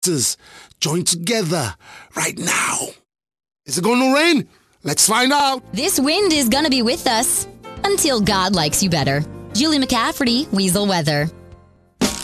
join together right now. Is it going to rain? Let's find out. This wind is going to be with us until God likes you better. Julie McCafferty, Weasel Weather.